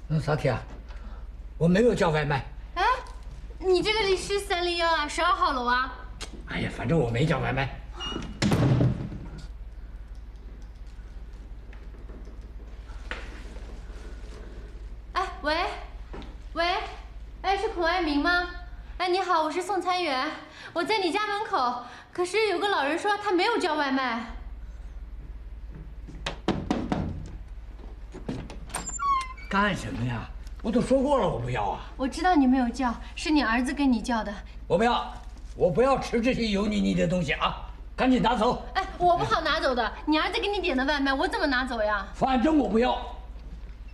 那啥铁啊？我没有叫外卖。 哎，你这个里是301啊，12号楼啊。 哎呀，反正我没叫外卖。 哎，喂，哎，是孔爱民吗？哎，你好，我是送餐员，我在你家门口，可是有个老人说他没有叫外卖。 干什么呀？我都说过了，我不要啊！ 我知道你没有叫，是你儿子跟你叫的。 我不要，我不要吃这些油腻腻的东西啊！赶紧拿走！ 哎，我不好拿走的，你儿子给你点的外卖，我怎么拿走呀？ 反正我不要。